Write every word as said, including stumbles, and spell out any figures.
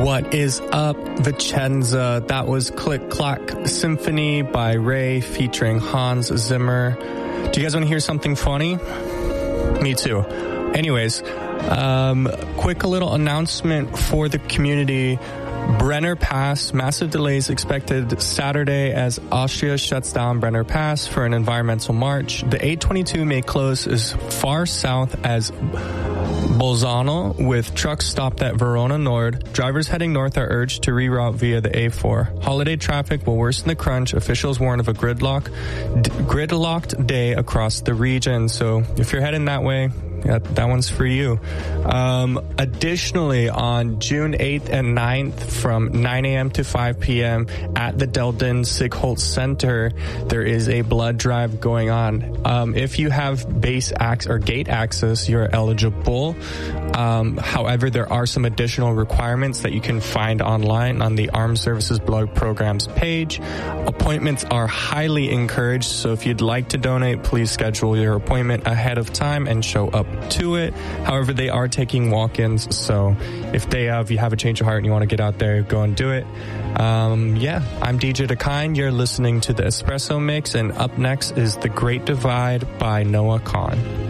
What is up, Vicenza? That was Click Clack Symphony by Ray featuring Hans Zimmer. Do you guys want to hear something funny? Me too. Anyways, um, quick little announcement for the community. Brenner Pass, massive delays expected Saturday as Austria shuts down Brenner Pass for an environmental march. The eight twenty-two may close as far south as Bolzano, with trucks stopped at Verona Nord. Drivers heading north are urged to reroute via the A four. Holiday traffic will worsen the crunch. Officials warn of a gridlock, d- gridlocked day across the region. So if you're heading that way, yeah, that one's for you. Um, additionally, on June eighth and ninth from nine a.m. to five p.m. at the Delden Sigholt Center, there is a blood drive going on. Um, if you have base ac- or gate access, you're eligible. Um, however, there are some additional requirements that you can find online on the Armed Services Blood Programs page. Appointments are highly encouraged, so if you'd like to donate, please schedule your appointment ahead of time and show up to it. However, they are taking walk-ins, so if they have, you have a change of heart and you want to get out there, go and do it. Um, yeah, I'm D J Dakine. You're listening to the Espresso Mix, and up next is The Great Divide by Noah Kahan.